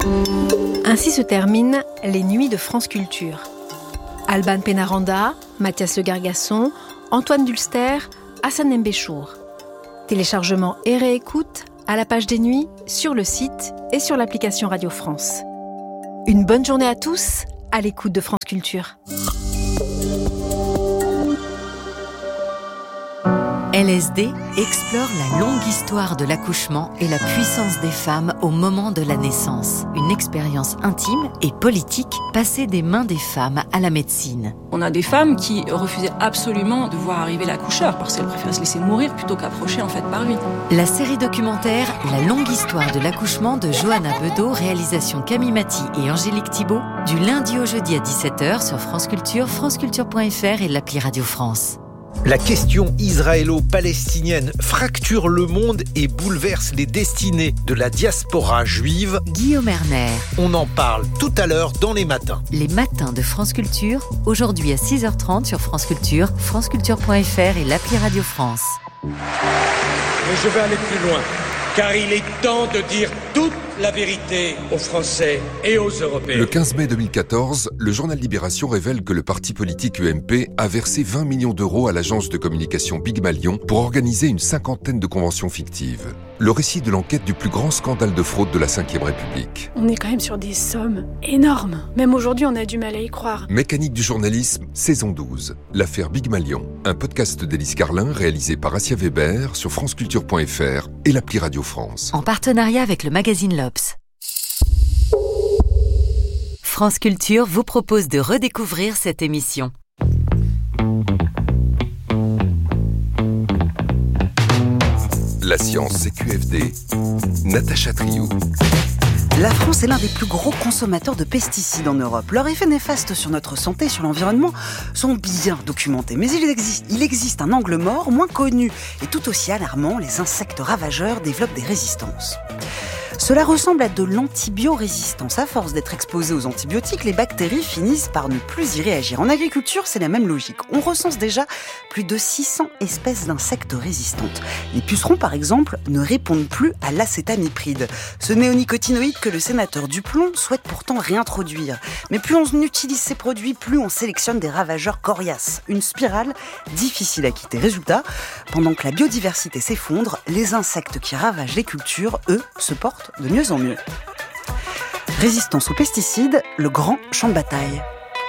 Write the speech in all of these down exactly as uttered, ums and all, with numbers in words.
Ainsi se terminent les Nuits de France Culture. Alban Pénaranda, Mathias Le Gargasson, Antoine Dulster, Hassan Mbéchour. Téléchargement et réécoute à la page des Nuits, sur le site et sur l'application Radio France. Une bonne journée à tous, à l'écoute de France Culture. L S D explore la longue histoire de l'accouchement et la puissance des femmes au moment de la naissance. Une expérience intime et politique passée des mains des femmes à la médecine. On a des femmes qui refusaient absolument de voir arriver l'accoucheur parce qu'elles préféraient se laisser mourir plutôt qu'approcher en fait par lui. La série documentaire La longue histoire de l'accouchement de Johanna Bedeau, réalisation Camille Maty et Angélique Thibault, du lundi au jeudi à dix-sept heures sur France Culture, franceculture point f r et l'appli Radio France. La question israélo-palestinienne fracture le monde et bouleverse les destinées de la diaspora juive. Guillaume Erner. On en parle tout à l'heure dans les matins. Les matins de France Culture, aujourd'hui à six heures trente sur France Culture, franceculture point f r et l'appli Radio France. Mais je vais aller plus loin, car il est temps de dire toute la vérité aux Français et aux Européens. Le quinze mai deux mille quatorze, le journal Libération révèle que le parti politique U M P a versé vingt millions d'euros à l'agence de communication Pygmalion pour organiser une cinquantaine de conventions fictives. Le récit de l'enquête du plus grand scandale de fraude de la cinquième République. On est quand même sur des sommes énormes. Même aujourd'hui, on a du mal à y croire. Mécanique du journalisme, saison douze. L'affaire Pygmalion. Un podcast d'Élise Carlin réalisé par Assia Weber sur franceculture point f r et l'appli Radio France. En partenariat avec le magazine L'Obs. France Culture vous propose de redécouvrir cette émission. La science C Q F D, Natacha Triou. La France est l'un des plus gros consommateurs de pesticides en Europe. Leurs effets néfastes sur notre santé et sur l'environnement sont bien documentés. Mais il existe, il existe un angle mort moins connu et tout aussi alarmant, les insectes ravageurs développent des résistances. Cela ressemble à de l'antibiorésistance. À force d'être exposés aux antibiotiques, les bactéries finissent par ne plus y réagir. En agriculture, c'est la même logique. On recense déjà plus de six cents espèces d'insectes résistantes. Les pucerons, par exemple, ne répondent plus à l'acétamipride, ce néonicotinoïde que le sénateur Duplon souhaite pourtant réintroduire. Mais plus on utilise ces produits, plus on sélectionne des ravageurs coriaces. Une spirale difficile à quitter. Résultat, pendant que la biodiversité s'effondre, les insectes qui ravagent les cultures, eux, se portent de mieux en mieux. Résistance aux pesticides, le grand champ de bataille.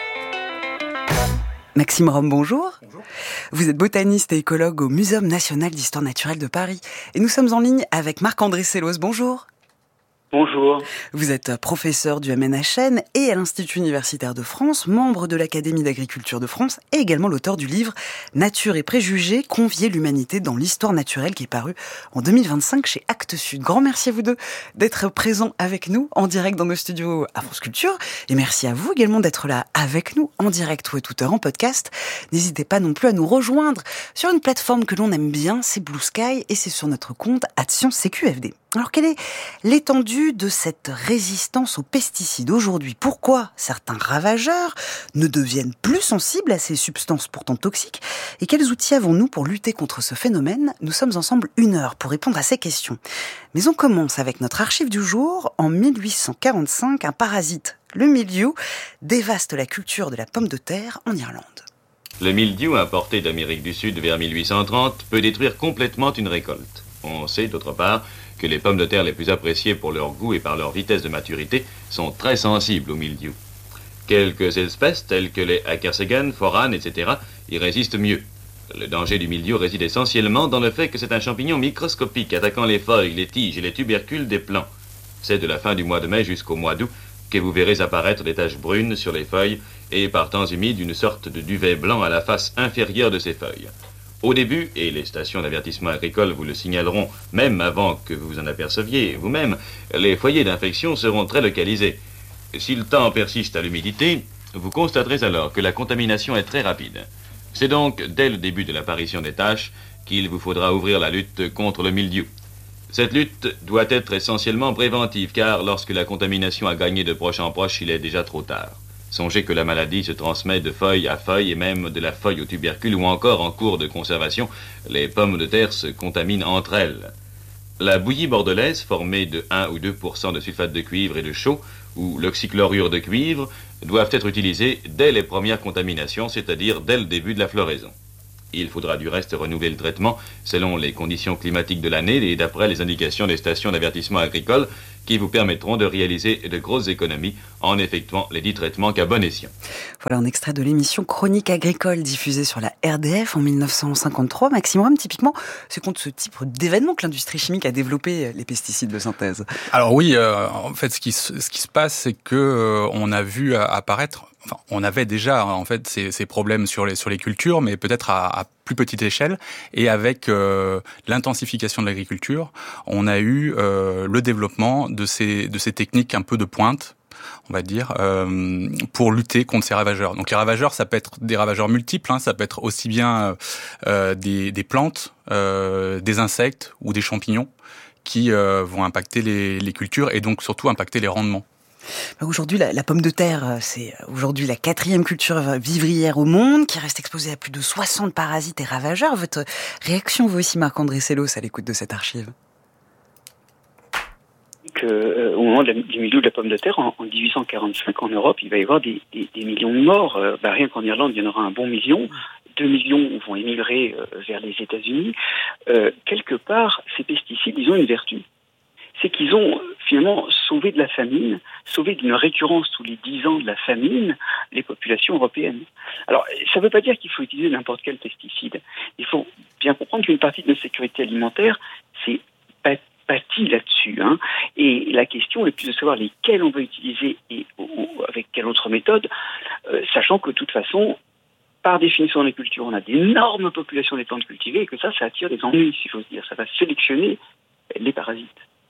Maxime Rome, bonjour. Bonjour. Vous êtes botaniste et écologue au Muséum national d'histoire naturelle de Paris. Et nous sommes en ligne avec Marc-André Sellos. Bonjour. Bonjour. Vous êtes professeur du M N H N et à l'Institut universitaire de France, membre de l'Académie d'agriculture de France et également l'auteur du livre Nature et préjugés, convier l'humanité dans l'histoire naturelle qui est paru en deux mille vingt-cinq chez Actes Sud. Grand merci à vous deux d'être présents avec nous en direct dans nos studios à France Culture et merci à vous également d'être là avec nous en direct ou à toute heure en podcast. N'hésitez pas non plus à nous rejoindre sur une plateforme que l'on aime bien, c'est Blue Sky et c'est sur notre compte Action C Q F D. Alors, quelle est l'étendue de cette résistance aux pesticides aujourd'hui ? Pourquoi certains ravageurs ne deviennent plus sensibles à ces substances pourtant toxiques ? Et quels outils avons-nous pour lutter contre ce phénomène ? Nous sommes ensemble une heure pour répondre à ces questions. Mais on commence avec notre archive du jour. En mille huit cent quarante-cinq, un parasite, le mildiou, dévaste la culture de la pomme de terre en Irlande. Le mildiou, importé d'Amérique du Sud vers mille huit cent trente, peut détruire complètement une récolte. On sait, d'autre part, que les pommes de terre les plus appréciées pour leur goût et par leur vitesse de maturité sont très sensibles au mildiou. Quelques espèces, telles que les Akersegan, Foran, et cetera, y résistent mieux. Le danger du mildiou réside essentiellement dans le fait que c'est un champignon microscopique attaquant les feuilles, les tiges et les tubercules des plants. C'est de la fin du mois de mai jusqu'au mois d'août que vous verrez apparaître des taches brunes sur les feuilles et, par temps humides, une sorte de duvet blanc à la face inférieure de ces feuilles. Au début, et les stations d'avertissement agricole vous le signaleront, même avant que vous vous en aperceviez vous-même, les foyers d'infection seront très localisés. Si le temps persiste à l'humidité, vous constaterez alors que la contamination est très rapide. C'est donc dès le début de l'apparition des taches qu'il vous faudra ouvrir la lutte contre le mildiou. Cette lutte doit être essentiellement préventive, car lorsque la contamination a gagné de proche en proche, il est déjà trop tard. Songez que la maladie se transmet de feuille à feuille et même de la feuille au tubercule ou encore en cours de conservation, les pommes de terre se contaminent entre elles. La bouillie bordelaise, formée de un ou deux pour cent de sulfate de cuivre et de chaux, ou l'oxychlorure de cuivre, doivent être utilisées dès les premières contaminations, c'est-à-dire dès le début de la floraison. Il faudra du reste renouveler le traitement selon les conditions climatiques de l'année et d'après les indications des stations d'avertissement agricole qui vous permettront de réaliser de grosses économies en effectuant les dits traitements qu'à bon escient. Voilà un extrait de l'émission Chronique agricole diffusée sur la R D F en dix-neuf cent cinquante-trois. Maxime Rome, typiquement, c'est contre ce type d'événement que l'industrie chimique a développé les pesticides de synthèse. Alors oui, euh, en fait, ce qui, ce qui se passe, c'est que euh, on a vu apparaître... Enfin, on avait déjà en fait ces, ces problèmes sur les sur les cultures, mais peut-être à, à plus petite échelle. Et avec euh, l'intensification de l'agriculture, on a eu euh, le développement de ces de ces techniques un peu de pointe, on va dire, euh, pour lutter contre ces ravageurs. Donc les ravageurs, ça peut être des ravageurs multiples, hein, ça peut être aussi bien euh, des, des plantes, euh, des insectes ou des champignons qui euh, vont impacter les, les cultures et donc surtout impacter les rendements. Aujourd'hui, la, la pomme de terre, c'est aujourd'hui la quatrième culture vivrière au monde, qui reste exposée à plus de soixante parasites et ravageurs. Votre réaction, vous aussi, Marc-André Sellos, à l'écoute de cette archive? Que, euh, au moment de la, du milieu de la pomme de terre, en, en dix-huit cent quarante-cinq en Europe, il va y avoir des, des, des millions de morts. Euh, bah, rien qu'en Irlande, il y en aura un bon million. Deux millions vont émigrer euh, vers les États-Unis. Euh, quelque part, ces pesticides, ils ont une vertu. C'est qu'ils ont finalement sauvé de la famine, sauvé d'une récurrence tous les dix ans de la famine, les populations européennes. Alors, ça ne veut pas dire qu'il faut utiliser n'importe quel pesticide. Il faut bien comprendre qu'une partie de notre sécurité alimentaire, c'est bâti là-dessus. Hein. Et la question est plus de savoir lesquels on va utiliser et ou, avec quelle autre méthode, euh, sachant que de toute façon, par définition dans les cultures, on a d'énormes populations des plantes cultivées et que ça, ça attire des ennuis, s'il faut se dire. Ça va sélectionner les parasites.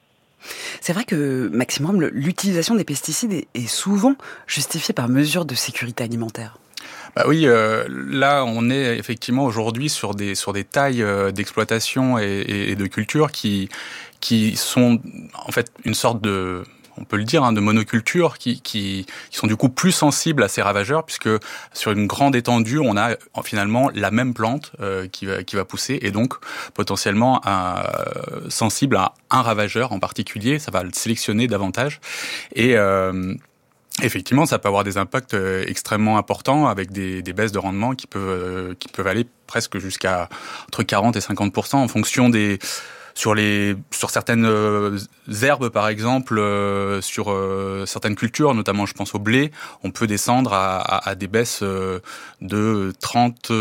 C'est vrai que, Maxime Rome, l'utilisation des pesticides est souvent justifiée par mesure de sécurité alimentaire. Bah oui, euh, là on est effectivement aujourd'hui sur des sur des tailles euh, d'exploitation et, et, et de culture qui qui sont en fait une sorte de, on peut le dire, hein, de monoculture qui, qui, qui sont du coup plus sensibles à ces ravageurs, puisque sur une grande étendue, on a finalement la même plante euh, qui, va, qui va pousser, et donc potentiellement un, euh, sensible à un ravageur en particulier, ça va le sélectionner davantage. Et euh, effectivement, ça peut avoir des impacts extrêmement importants avec des, des baisses de rendement qui peuvent, qui peuvent aller presque jusqu'à entre quarante et cinquante pour cent en fonction des... Sur les sur certaines euh, herbes par exemple, euh, sur euh, certaines cultures, notamment je pense au blé, on peut descendre à, à, à des baisses euh, de trente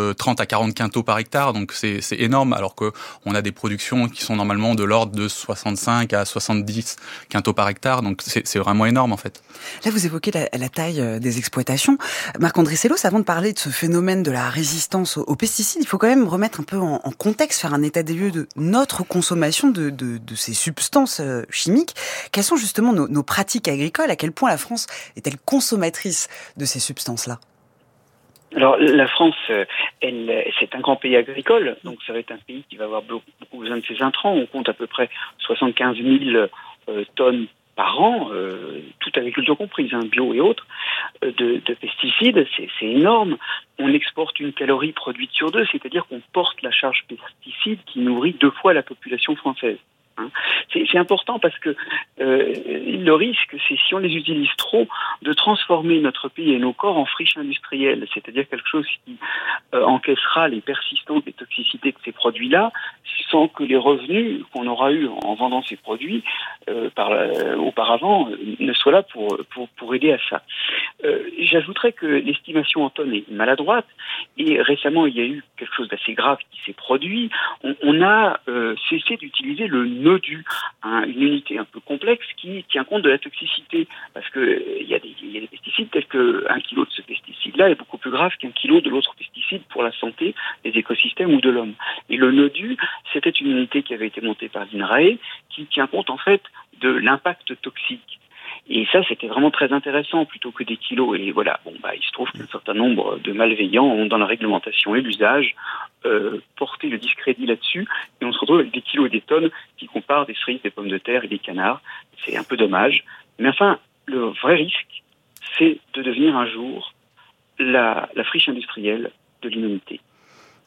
à quarante quintaux par hectare, donc c'est c'est énorme, alors que on a des productions qui sont normalement de l'ordre de soixante-cinq à soixante-dix quintaux par hectare, donc c'est c'est vraiment énorme en fait. Là vous évoquez la, la taille des exploitations. Marc-André Sellos, avant de parler de ce phénomène de la résistance aux, aux pesticides, il faut quand même remettre un peu en, en contexte, faire un état des lieux de notre consommation de, de, de ces substances chimiques. Quelles sont justement nos, nos pratiques agricoles? À quel point la France est-elle consommatrice de ces substances-là? Alors, la France, elle, c'est un grand pays agricole, donc ça va être un pays qui va avoir beaucoup, beaucoup besoin de ses intrants. On compte à peu près soixante-quinze mille euh, tonnes par an, euh, toute agriculture comprise, hein, bio et autres, euh, de, de pesticides, c'est, c'est énorme. On exporte une calorie produite sur deux, c'est-à-dire qu'on porte la charge pesticide qui nourrit deux fois la population française. Hein. C'est, c'est important parce que euh, le risque, c'est si on les utilise trop, de transformer notre pays et nos corps en friche industrielle, c'est-à-dire quelque chose qui euh, encaissera les persistantes des toxicités de ces produits-là, sans que les revenus qu'on aura eus en vendant ces produits euh, par, euh, auparavant euh, ne soient là pour, pour, pour aider à ça. Euh, j'ajouterais que l'estimation en tonnes est maladroite, et récemment il y a eu quelque chose d'assez grave qui s'est produit. On, on a euh, cessé d'utiliser le NODU, hein, une unité un peu complexe qui tient compte de la toxicité, parce que euh, il y a des, il y a des pesticides tels que un kilo de ce pesticide-là est beaucoup plus grave qu'un kilo de l'autre pesticide pour la santé des écosystèmes ou de l'homme. Et le NODU, c'était une unité qui avait été montée par l'INRAE, qui tient compte en fait de l'impact toxique. Et ça, c'était vraiment très intéressant, plutôt que des kilos. Et voilà, bon, bah, il se trouve qu'un certain nombre de malveillants ont, dans la réglementation et l'usage, euh, porté le discrédit là-dessus. Et on se retrouve avec des kilos et des tonnes qui comparent des cerises, des pommes de terre et des canards. C'est un peu dommage. Mais enfin, le vrai risque, c'est de devenir un jour la, la friche industrielle de l'inhumanité.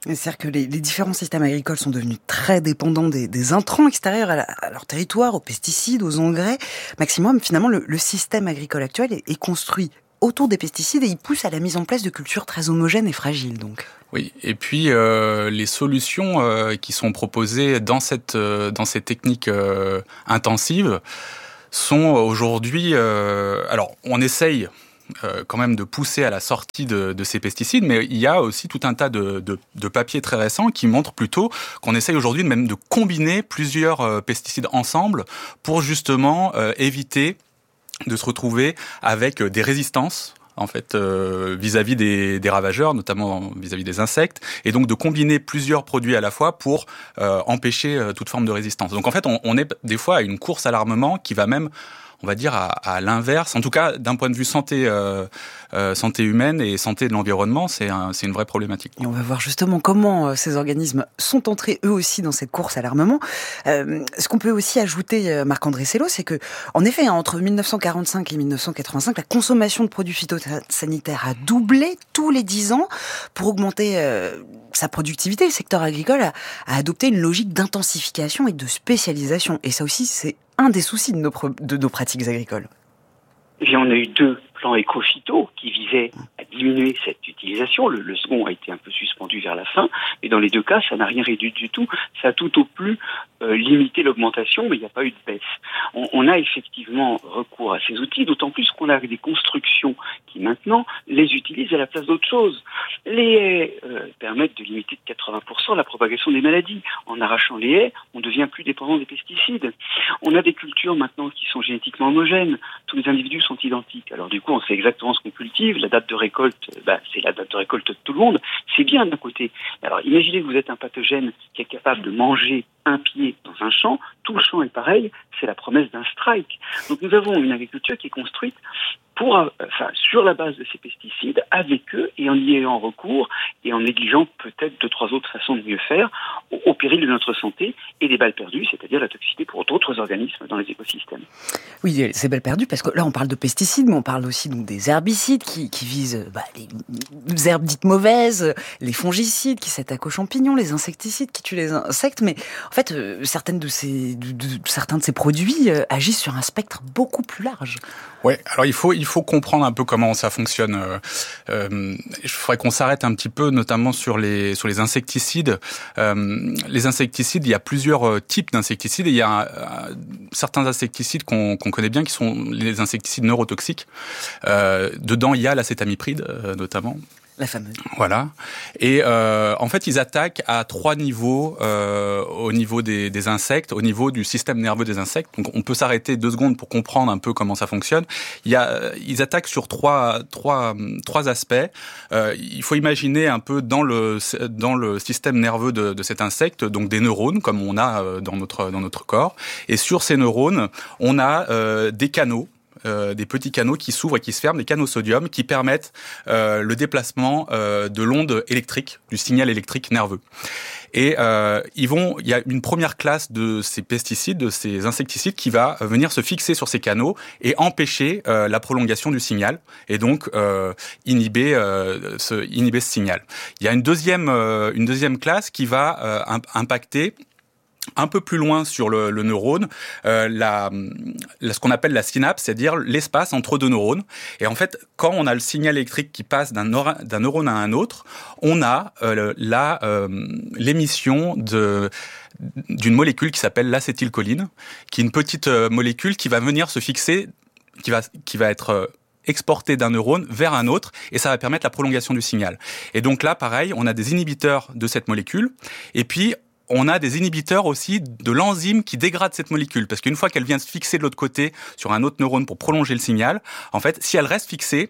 C'est-à-dire que les, les différents systèmes agricoles sont devenus très dépendants des, des intrants extérieurs à, la, à leur territoire, aux pesticides, aux engrais. Maximum, finalement, le, le système agricole actuel est, est construit autour des pesticides et il pousse à la mise en place de cultures très homogènes et fragiles, donc. Oui, et puis euh, les solutions euh, qui sont proposées dans cette euh, dans ces techniques euh, intensives sont aujourd'hui. Euh, alors, on essaye. Euh, quand même de pousser à la sortie de, de ces pesticides, mais il y a aussi tout un tas de, de, de papiers très récents qui montrent plutôt qu'on essaye aujourd'hui même de combiner plusieurs euh, pesticides ensemble pour justement euh, éviter de se retrouver avec des résistances en fait euh, vis-à-vis des, des ravageurs, notamment vis-à-vis des insectes, et donc de combiner plusieurs produits à la fois pour euh, empêcher euh, toute forme de résistance. Donc en fait, on, on est des fois à une course à l'armement qui va même, on va dire, à, à l'inverse. En tout cas, d'un point de vue santé, euh, euh, santé humaine et santé de l'environnement, c'est, un, c'est une vraie problématique. Et on va voir justement comment euh, ces organismes sont entrés eux aussi dans cette course à l'armement. Euh, ce qu'on peut aussi ajouter, euh, Marc-André Sello, c'est que, en effet, hein, entre mille neuf cent quarante-cinq et mille neuf cent quatre-vingt-cinq, la consommation de produits phytosanitaires a doublé tous les dix ans. Pour augmenter euh, sa productivité, le secteur agricole a, a adopté une logique d'intensification et de spécialisation. Et ça aussi, c'est un des soucis de nos, de nos pratiques agricoles. Eh bien, on a eu deux plans éco-phyto qui visaient à diminuer cette utilisation. Le, le second a été un peu suspendu vers la fin, mais dans les deux cas, ça n'a rien réduit du tout. Ça a tout au plus euh, limité l'augmentation, mais il n'y a pas eu de baisse. On, on a effectivement recours à ces outils, d'autant plus qu'on a des constructions qui maintenant les utilisent à la place d'autres choses. Les haies euh, permettent de limiter de quatre-vingts pour cent la propagation des maladies. En arrachant les haies, on devient plus dépendant des pesticides. On a des cultures maintenant qui sont génétiquement homogènes. Tous les individus sont identiques. Alors du coup, on sait exactement ce qu'on cultive. La date de récolte, bah, c'est la date de récolte de tout le monde. C'est bien d'un côté. Alors imaginez que vous êtes un pathogène qui est capable de manger un pied dans un champ. Tout le champ est pareil. C'est la promesse d'un strike. Donc nous avons une agriculture qui est construite pour, enfin, sur la base de ces pesticides, avec eux, et en y ayant recours, et en négligeant peut-être deux, trois autres façons de mieux faire, au, au péril de notre santé, et des balles perdues, c'est-à-dire la toxicité pour d'autres organismes dans les écosystèmes. Oui, c'est balles perdues, parce que là, on parle de pesticides, mais on parle aussi donc, des herbicides qui, qui visent bah, les herbes dites mauvaises, les fongicides qui s'attaquent aux champignons, les insecticides qui tuent les insectes, mais en fait, euh, certaines de ces, de, de, certains de ces produits euh, agissent sur un spectre beaucoup plus large. Ouais, alors il faut il faut comprendre un peu comment ça fonctionne. Euh, euh, il faudrait qu'on s'arrête un petit peu, notamment sur les sur les insecticides. Euh, les insecticides, il y a plusieurs types d'insecticides. Il y a euh, certains insecticides qu'on qu'on connaît bien, qui sont les insecticides neurotoxiques. Euh, dedans, il y a l'acétamipride, euh, notamment. La fameuse. Voilà. Et euh, en fait, ils attaquent à trois niveaux, euh, au niveau des, des insectes, au niveau du système nerveux des insectes. Donc, on peut s'arrêter deux secondes pour comprendre un peu comment ça fonctionne. Il y a, ils attaquent sur trois, trois, trois aspects. Euh, il faut imaginer un peu dans le dans le système nerveux de, de cet insecte, donc des neurones comme on a dans notre dans notre corps. Et sur ces neurones, on a euh, des canaux. Euh, des petits canaux qui s'ouvrent et qui se ferment, des canaux sodium qui permettent euh, le déplacement euh, de l'onde électrique, du signal électrique nerveux. Et euh, ils vont, il y a une première classe de ces pesticides, de ces insecticides, qui va venir se fixer sur ces canaux et empêcher euh, la prolongation du signal, et donc euh, inhiber, euh, ce, inhiber ce signal. Il y a une deuxième, euh, une deuxième classe qui va euh, impacter un peu plus loin sur le, le neurone, euh, la, la, ce qu'on appelle la synapse, c'est-à-dire l'espace entre deux neurones. Et en fait, quand on a le signal électrique qui passe d'un, neura, d'un neurone à un autre, on a euh, la, euh, l'émission de, d'une molécule qui s'appelle l'acétylcholine, qui est une petite euh, molécule qui va venir se fixer, qui va, qui va être... Euh, exporté d'un neurone vers un autre, et ça va permettre la prolongation du signal. Et donc là, pareil, on a des inhibiteurs de cette molécule, et puis on a des inhibiteurs aussi de l'enzyme qui dégrade cette molécule, parce qu'une fois qu'elle vient se fixer de l'autre côté sur un autre neurone pour prolonger le signal, en fait, si elle reste fixée,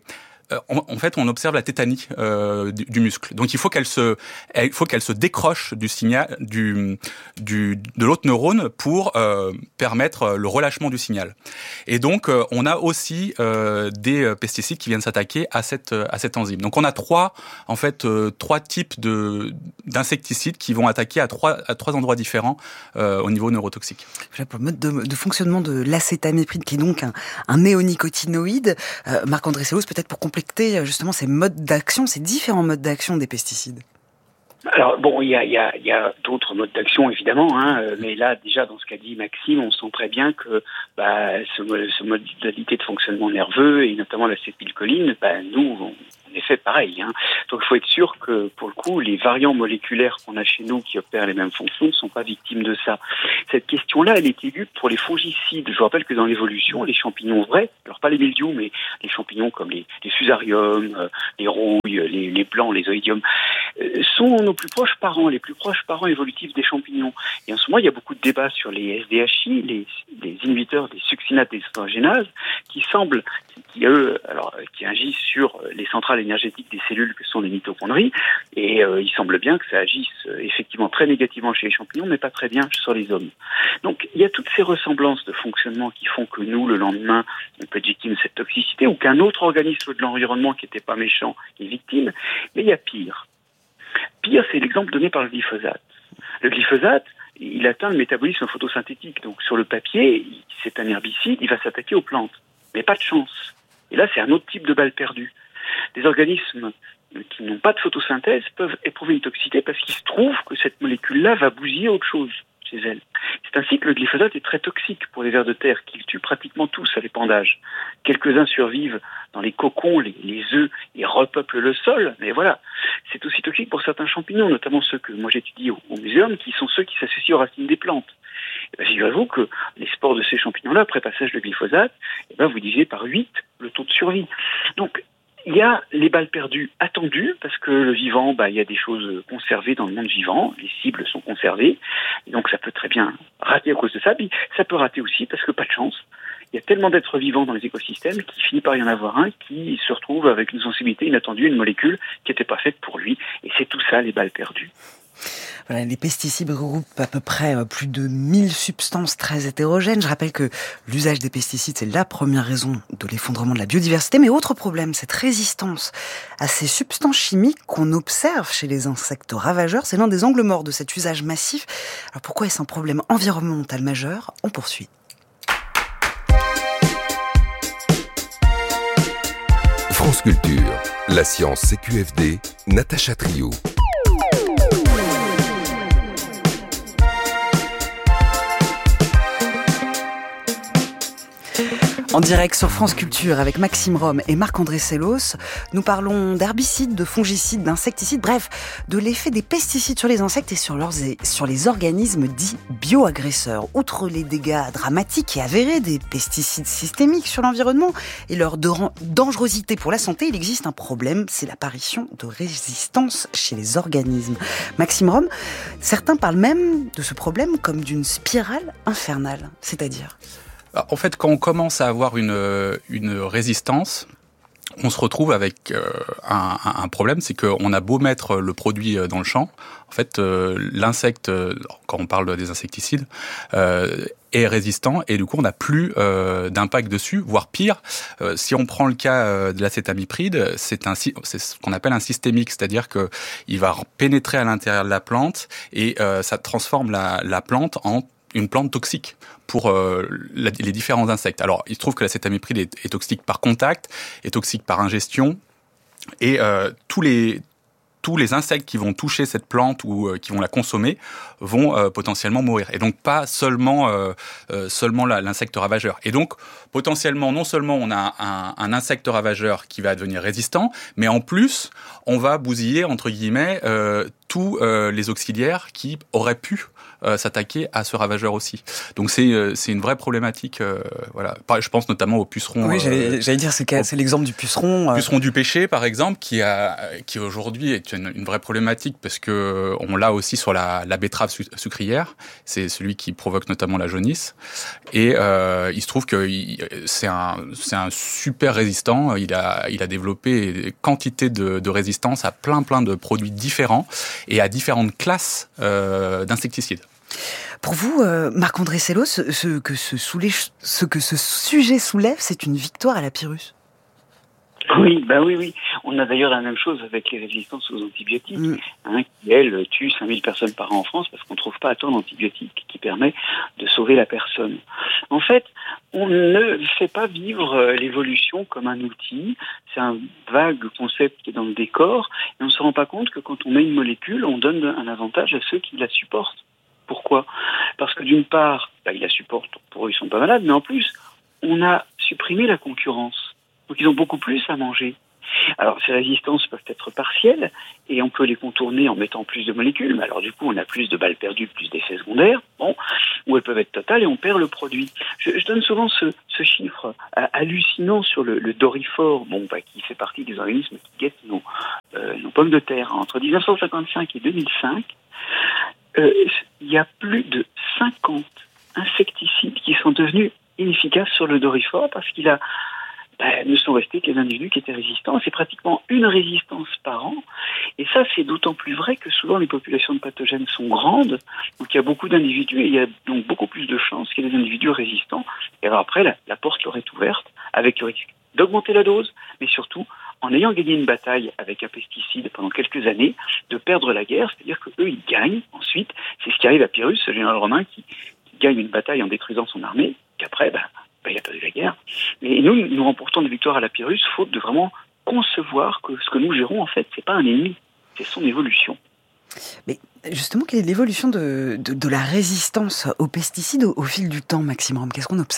en fait, on observe la tétanie euh, du, du muscle. Donc, il faut qu'elle se, il faut qu'elle se décroche du signal, du, du de l'autre neurone pour euh, permettre le relâchement du signal. Et donc, euh, on a aussi euh, des pesticides qui viennent s'attaquer à cette à cette enzyme. Donc, on a trois, en fait, euh, trois types de d'insecticides qui vont attaquer à trois à trois endroits différents euh, au niveau neurotoxique. Pour le mode de, de fonctionnement de l'acétamipride, qui est donc un, un néonicotinoïde, euh, Marc-André Sello, peut-être pour compléter justement ces modes d'action, ces différents modes d'action des pesticides. Alors bon, il y a, y a, y a d'autres modes d'action évidemment, hein, mais là déjà dans ce qu'a dit Maxime, on sent très bien que bah, ce, ce modalité de fonctionnement nerveux et notamment l'acétylcholine, bah, nous on, on est fait pareil. Hein. Donc il faut être sûr que pour le coup, les variants moléculaires qu'on a chez nous qui opèrent les mêmes fonctions ne sont pas victimes de ça. Cette question-là, elle est aiguë pour les fongicides. Je vous rappelle que dans l'évolution, les champignons vrais, alors pas les mildious, mais les champignons comme les, les fusariums, les rouilles, les, les blancs, les oïdiums, euh, sont nos plus proches parents, les plus proches parents évolutifs des champignons. Et en ce moment, il y a beaucoup de débats sur les S D H I, les, les inhibiteurs des succinates déshydragénases, qui semblent, qui, qui eux, alors, qui agissent sur les centrales énergétiques des cellules que sont les mitochondries, et euh, il semble bien que ça agisse euh, effectivement très négativement chez les champignons, mais pas très bien sur les hommes. Donc, il y a toutes ces ressemblances de fonctionnement qui font que nous, le lendemain, on peut être victime de cette toxicité, ou qu'un autre organisme de l'environnement qui n'était pas méchant est victime, mais il y a pire. Pire, c'est l'exemple donné par le glyphosate. Le glyphosate, il atteint le métabolisme photosynthétique. Donc, sur le papier, c'est un herbicide, il va s'attaquer aux plantes. Mais pas de chance. Et là, c'est un autre type de balle perdue. Des organismes qui n'ont pas de photosynthèse peuvent éprouver une toxicité parce qu'il se trouve que cette molécule-là va bousiller autre chose chez elles. C'est ainsi que le glyphosate est très toxique pour les vers de terre, qu'ils tuent pratiquement tous à l'épandage. Quelques-uns survivent dans les cocons, les, les œufs, et repeuplent le sol, mais voilà. C'est aussi toxique pour certains champignons, notamment ceux que moi j'étudie au, au muséum, qui sont ceux qui s'associent aux racines des plantes. Et bien, figurez-vous que les spores de ces champignons-là, après passage de glyphosate, et ben, vous divisez par huit le taux de survie. Donc, il y a les balles perdues attendues, parce que le vivant, bah, il y a des choses conservées dans le monde vivant, les cibles sont conservées, et donc ça peut très bien rater à cause de ça, puis ça peut rater aussi parce que pas de chance. Il y a tellement d'êtres vivants dans les écosystèmes qu'il finit par y en avoir un qui se retrouve avec une sensibilité inattendue, une molécule qui n'était pas faite pour lui, et c'est tout ça, les balles perdues. Voilà, les pesticides regroupent à peu près plus de mille substances très hétérogènes. Je rappelle que l'usage des pesticides, c'est la première raison de l'effondrement de la biodiversité. Mais autre problème, cette résistance à ces substances chimiques qu'on observe chez les insectes ravageurs, c'est l'un des angles morts de cet usage massif. Alors pourquoi est-ce un problème environnemental majeur ? On poursuit. France Culture, la science C Q F D, Natacha Trio. En direct sur France Culture avec Maxime Rome et Marc-André Sellos, nous parlons d'herbicides, de fongicides, d'insecticides, bref, de l'effet des pesticides sur les insectes et sur, leurs, sur les organismes dits bioagresseurs. Outre les dégâts dramatiques et avérés des pesticides systémiques sur l'environnement et leur dangerosité pour la santé, il existe un problème, c'est l'apparition de résistance chez les organismes. Maxime Rome, certains parlent même de ce problème comme d'une spirale infernale, c'est-à-dire ? En fait, quand on commence à avoir une, une résistance, on se retrouve avec euh, un, un problème, c'est qu'on a beau mettre le produit dans le champ, en fait, euh, l'insecte, quand on parle des insecticides, euh, est résistant et du coup, on n'a plus euh, d'impact dessus, voire pire. Euh, si on prend le cas euh, de l'acétamipride, c'est, un, c'est ce qu'on appelle un systémique, c'est-à-dire que il va pénétrer à l'intérieur de la plante et euh, ça transforme la, la plante en une plante toxique pour euh, la, les différents insectes. Alors, il se trouve que l'acétamipride est, est toxique par contact, est toxique par ingestion, et euh, tous les tous les insectes qui vont toucher cette plante ou euh, qui vont la consommer vont euh, potentiellement mourir. Et donc pas seulement euh, euh, seulement la, l'insecte ravageur. Et donc potentiellement, non seulement on a un, un insecte ravageur qui va devenir résistant, mais en plus on va bousiller entre guillemets euh, tous euh, les auxiliaires qui auraient pu Euh, s'attaquer à ce ravageur aussi. Donc c'est euh, c'est une vraie problématique. Euh, voilà. Je pense notamment aux pucerons. Oui, j'allais, euh, j'allais dire c'est, c'est l'exemple du puceron. Euh... Puceron du pêcher, par exemple, qui a qui aujourd'hui est une, une vraie problématique parce que on l'a aussi sur la, la betterave sucrière. C'est celui qui provoque notamment la jaunisse. Et euh, il se trouve que il, c'est un c'est un super résistant. Il a il a développé des quantités de, de résistance à plein plein de produits différents et à différentes classes euh, d'insecticides. Pour vous, euh, Marc-André Sellos, ce, ce, que ce, soulève, ce que ce sujet soulève, c'est une victoire à la Pyrrhus. Oui, ben oui, oui. On a d'ailleurs la même chose avec les résistances aux antibiotiques, mmh. hein, qui, elles, tuent cinq mille personnes par an en France parce qu'on ne trouve pas à temps d'antibiotiques qui permet de sauver la personne. En fait, on ne fait pas vivre l'évolution comme un outil. C'est un vague concept qui est dans le décor, et on ne se rend pas compte que quand on met une molécule, on donne un avantage à ceux qui la supportent. Pourquoi ? Parce que d'une part, bah, ils la supportent, pour eux ils sont pas malades, mais en plus, on a supprimé la concurrence. Donc ils ont beaucoup plus à manger. Alors ces résistances peuvent être partielles et on peut les contourner en mettant plus de molécules, mais alors du coup on a plus de balles perdues, plus d'effets secondaires, bon, ou elles peuvent être totales et on perd le produit. Je, je donne souvent ce, ce chiffre euh, hallucinant sur le, le Doryphore, bon, bah, qui fait partie des organismes qui guettent nos, euh, nos pommes de terre. Entre dix-neuf cent cinquante-cinq et deux mille cinq, euh, il y a plus de cinquante insecticides qui sont devenus inefficaces sur le Doryphore parce qu'il a Ben, ne sont restés que les individus qui étaient résistants. C'est pratiquement une résistance par an. Et ça, c'est d'autant plus vrai que souvent les populations de pathogènes sont grandes, donc il y a beaucoup d'individus et il y a donc beaucoup plus de chances qu'il y ait des individus résistants. Et alors après, la, la porte leur est ouverte avec le risque d'augmenter la dose, mais surtout, en ayant gagné une bataille avec un pesticide pendant quelques années, de perdre la guerre, c'est-à-dire qu'eux, ils gagnent ensuite. C'est ce qui arrive à Pyrrhus, ce général romain qui, qui gagne une bataille en détruisant son armée, qu'après, ben, Ben, il a perdu la guerre. Mais nous, nous remportons des victoires à la Pyrrhus, faute de vraiment concevoir que ce que nous gérons, en fait, c'est pas un ennemi, c'est son évolution. Mais justement, quelle est l'évolution de, de, de la résistance aux pesticides au, au fil du temps, Maxime Rome ? Qu'est-ce qu'on observe ?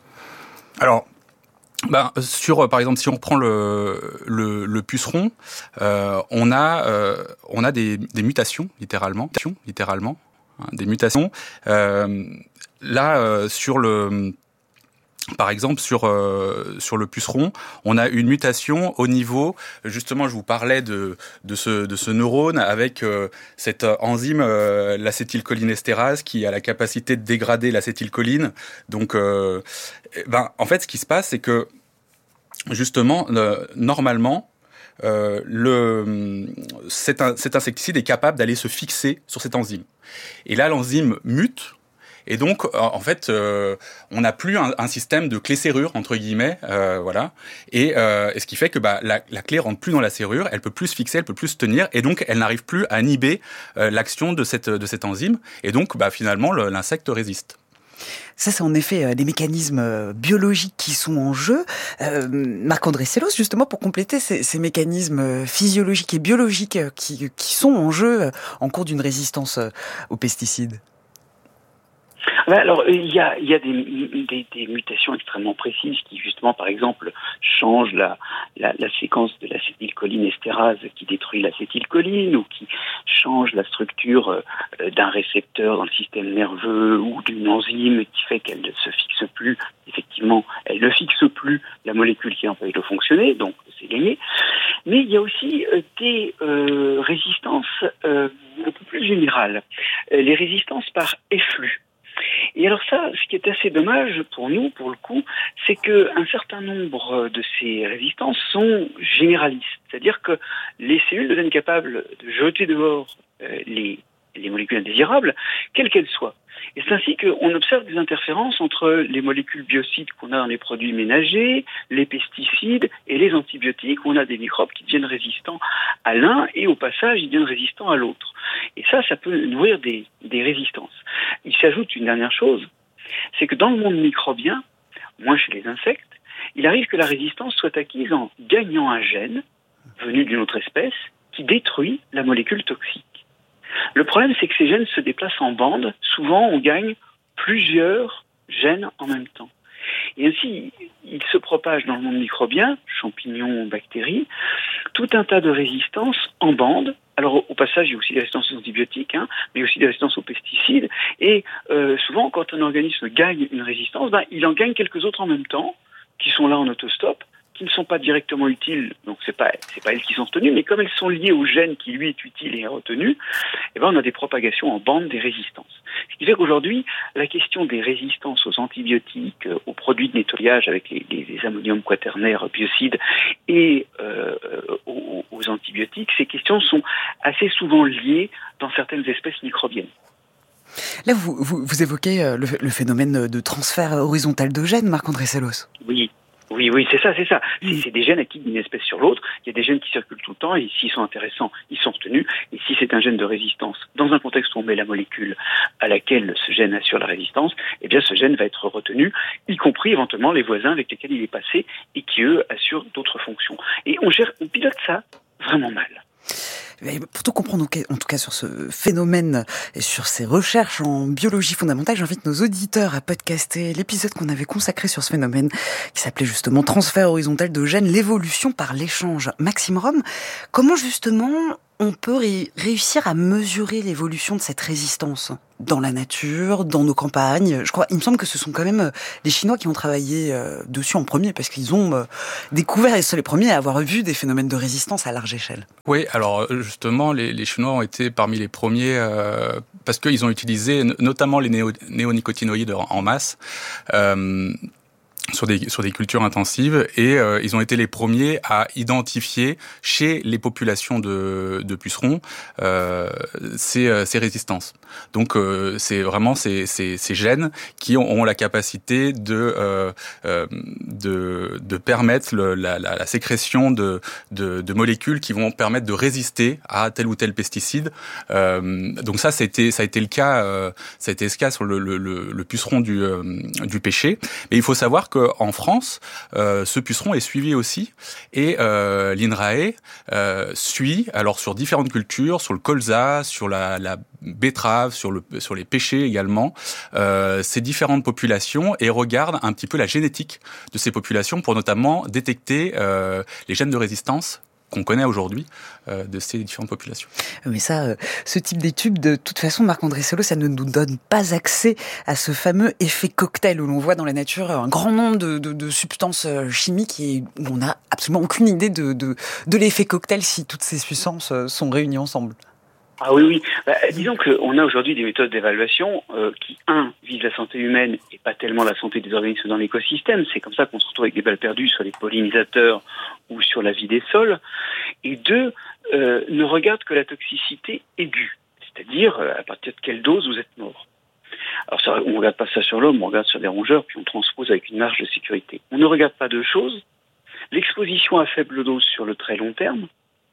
Alors, ben, sur, par exemple, si on reprend le, le, le puceron, euh, on a, euh, on a des, des mutations, littéralement, littéralement, hein, des mutations. Euh, là, euh, sur le... Par exemple, sur euh, sur le puceron, on a une mutation au niveau, justement, je vous parlais de de ce de ce neurone avec euh, cette enzyme, euh, l'acétylcholinestérase, qui a la capacité de dégrader l'acétylcholine. Donc, euh, ben, en fait, ce qui se passe, c'est que justement, euh, normalement, euh, le cet, cet insecticide est capable d'aller se fixer sur cette enzyme. Et là, l'enzyme mute. Et donc, en fait, euh, on n'a plus un, un système de clé-serrure, entre guillemets, euh, voilà. Et, euh, et ce qui fait que bah, la, la clé rentre plus dans la serrure, elle peut plus se fixer, elle peut plus se tenir, et donc elle n'arrive plus à inhiber euh, l'action de cette, de cette enzyme. Et donc, bah, finalement, le, l'insecte résiste. Ça, c'est en effet euh, des mécanismes euh, biologiques qui sont en jeu. Euh, Marc-André Sellos, justement, pour compléter ces, ces mécanismes euh, physiologiques et biologiques euh, qui, qui sont en jeu euh, en cours d'une résistance euh, aux pesticides. Alors, il y a, il y a des, des, des mutations extrêmement précises qui, justement, par exemple, changent la, la, la séquence de l'acétylcholinestérase qui détruit l'acétylcholine ou qui changent la structure euh, d'un récepteur dans le système nerveux ou d'une enzyme qui fait qu'elle ne se fixe plus. Effectivement, elle ne fixe plus la molécule qui empêche de fonctionner, donc c'est gagné. Mais il y a aussi euh, des euh, résistances euh, un peu plus générales. Euh, les résistances par efflux. Et alors ça, ce qui est assez dommage pour nous, pour le coup, c'est qu'un certain nombre de ces résistances sont généralistes. C'est-à-dire que les cellules deviennent capables de jeter dehors euh, les, les molécules indésirables, quelles qu'elles soient. Et c'est ainsi qu'on observe des interférences entre les molécules biocides qu'on a dans les produits ménagers, les pesticides et les antibiotiques, où on a des microbes qui deviennent résistants à l'un et au passage, ils deviennent résistants à l'autre. Et ça, ça peut nourrir des, des résistances. Il s'ajoute une dernière chose, c'est que dans le monde microbien, moins chez les insectes, il arrive que la résistance soit acquise en gagnant un gène venu d'une autre espèce qui détruit la molécule toxique. Le problème, c'est que ces gènes se déplacent en bande. Souvent, on gagne plusieurs gènes en même temps. Et ainsi, il se propage dans le monde microbien, champignons, bactéries, tout un tas de résistances en bande. Alors, au passage, il y a aussi des résistances aux antibiotiques, hein, mais aussi des résistances aux pesticides. Et euh, souvent, quand un organisme gagne une résistance, ben, il en gagne quelques autres en même temps, qui sont là en autostop, qui ne sont pas directement utiles, donc c'est pas c'est pas elles qui sont retenues, mais comme elles sont liées au gène qui lui est utile et est retenu, eh ben on a des propagations en bande des résistances. Ce qui fait qu'aujourd'hui, la question des résistances aux antibiotiques, aux produits de nettoyage avec les, les, les ammonium quaternaires biocides et euh, aux, aux antibiotiques, ces questions sont assez souvent liées dans certaines espèces microbiennes. Là, vous, vous, vous évoquez le, le phénomène de transfert horizontal de gènes, Marc-André Sellos. Oui. Oui, oui, c'est ça, c'est ça. C'est, c'est des gènes acquis d'une espèce sur l'autre. Il y a des gènes qui circulent tout le temps et s'ils sont intéressants, ils sont retenus. Et si c'est un gène de résistance, dans un contexte où on met la molécule à laquelle ce gène assure la résistance, eh bien ce gène va être retenu, y compris éventuellement les voisins avec lesquels il est passé et qui, eux, assurent d'autres fonctions. Et on gère, on pilote ça vraiment mal. Mais pour tout comprendre, en tout cas sur ce phénomène et sur ces recherches en biologie fondamentale, j'invite nos auditeurs à podcaster l'épisode qu'on avait consacré sur ce phénomène qui s'appelait justement transfert horizontal de gènes, l'évolution par l'échange. Maxime Rome, comment justement on peut ré- réussir à mesurer l'évolution de cette résistance dans la nature, dans nos campagnes? Je crois, il me semble que ce sont quand même les Chinois qui ont travaillé euh, dessus en premier, parce qu'ils ont euh, découvert, et ce sont les premiers à avoir vu des phénomènes de résistance à large échelle. Oui, alors justement, les, les Chinois ont été parmi les premiers, euh, parce qu'ils ont utilisé notamment les néo, néonicotinoïdes en masse, euh, sur des sur des cultures intensives, et euh, ils ont été les premiers à identifier chez les populations de de pucerons euh, ces ces résistances. Donc euh, c'est vraiment ces ces ces gènes qui ont, ont la capacité de euh, euh, de de permettre le, la, la la sécrétion de de de molécules qui vont permettre de résister à tel ou tel pesticide. Euh, donc ça c'était ça a été le cas euh, ça a été le cas sur le le le puceron du euh, du pêcher. Mais il faut savoir que en France, euh, ce puceron est suivi aussi, et euh, l'INRAE euh, suit, alors sur différentes cultures, sur le colza, sur la, la betterave, sur le sur les pêchers également, euh, ces différentes populations, et regarde un petit peu la génétique de ces populations pour notamment détecter euh, les gènes de résistance qu'on connaît aujourd'hui euh, de ces différentes populations. Mais ça, euh, ce type d'études, de toute façon, Marc-André Sello, ça ne nous donne pas accès à ce fameux effet cocktail où l'on voit dans la nature un grand nombre de, de, de substances chimiques et où on n'a absolument aucune idée de, de, de l'effet cocktail si toutes ces substances sont réunies ensemble. Ah oui, oui. Bah, disons qu'on a aujourd'hui des méthodes d'évaluation euh, qui, un, visent la santé humaine et pas tellement la santé des organismes dans l'écosystème. C'est comme ça qu'on se retrouve avec des balles perdues sur les pollinisateurs ou sur la vie des sols. Et deux, euh, ne regardent que la toxicité aiguë, c'est-à-dire euh, à partir de quelle dose vous êtes mort. Alors ça, on ne regarde pas ça sur l'homme, on regarde sur des rongeurs, puis on transpose avec une marge de sécurité. On ne regarde pas deux choses: l'exposition à faible dose sur le très long terme.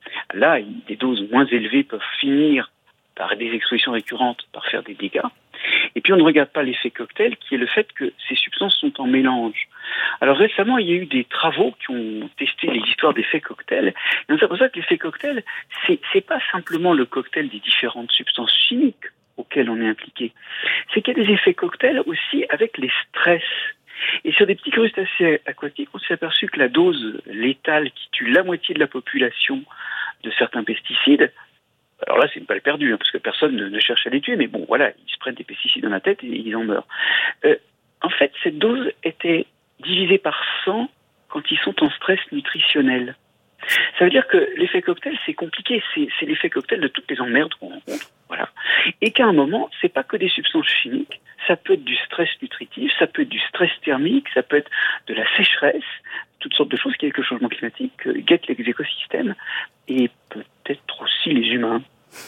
Là, des doses moins élevées peuvent finir par des expositions récurrentes, par faire des dégâts. Et puis on ne regarde pas l'effet cocktail, qui est le fait que ces substances sont en mélange. Alors récemment, il y a eu des travaux qui ont testé les histoires d'effets cocktail. Et c'est pour ça que l'effet cocktail, c'est, c'est pas simplement le cocktail des différentes substances chimiques auxquelles on est impliqué. C'est qu'il y a des effets cocktails aussi avec les stress. Et sur des petits crustacés aquatiques, on s'est aperçu que la dose létale qui tue la moitié de la population de certains pesticides, alors là c'est une balle perdue, hein, parce que personne ne, ne cherche à les tuer, mais bon voilà, ils se prennent des pesticides dans la tête et ils en meurent. Euh, en fait, cette dose était divisée par cent quand ils sont en stress nutritionnel. Ça veut dire que l'effet cocktail, c'est compliqué, c'est, c'est l'effet cocktail de toutes les emmerdes qu'on rencontre. Voilà. Et qu'à un moment, c'est pas que des substances chimiques, ça peut être du stress nutritif, ça peut être du stress thermique, ça peut être de la sécheresse, toutes sortes de choses qui, avec le changement climatique, guettent les écosystèmes et peut-être aussi les humains.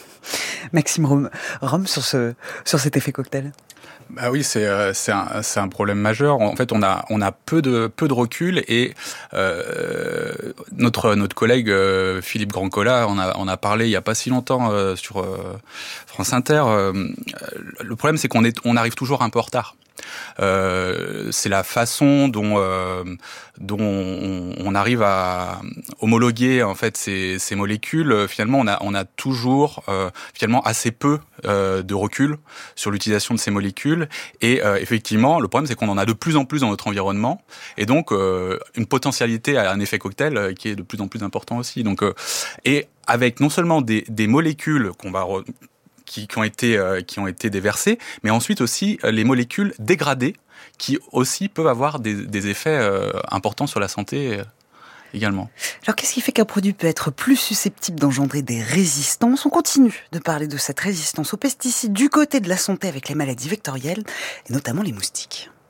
Maxime Rome, Rome sur, ce, sur cet effet cocktail. Bah oui, c'est euh, c'est un c'est un problème majeur. En fait, on a on a peu de peu de recul, et euh, notre notre collègue euh, Philippe Grandcola on a on a parlé il y a pas si longtemps euh, sur euh, France Inter. Euh, le problème, c'est qu'on est on arrive toujours un peu en retard. Euh, c'est la façon dont euh, dont on, on arrive à homologuer en fait ces, ces molécules. Finalement, on a on a toujours euh, finalement assez peu euh, de recul sur l'utilisation de ces molécules. Et euh, effectivement, le problème, c'est qu'on en a de plus en plus dans notre environnement, et donc euh, une potentialité à un effet cocktail euh, qui est de plus en plus important aussi. Donc euh, et avec non seulement des, des molécules qu'on va re- Qui, qui ont été euh, qui ont été déversées, mais ensuite aussi euh, les molécules dégradées qui aussi peuvent avoir des, des effets euh, importants sur la santé euh, également. Alors qu'est-ce qui fait qu'un produit peut être plus susceptible d'engendrer des résistances ? On continue de parler de cette résistance aux pesticides du côté de la santé avec les maladies vectorielles et notamment les moustiques.